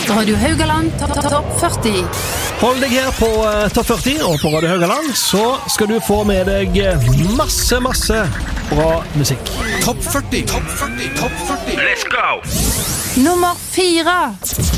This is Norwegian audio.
Radio Haugaland Topp 40. Hold deg her på Topp 40 og på Radio Haugaland, så skal du få med deg masse bra musikk. Topp 40. Let's go! Nummer 4.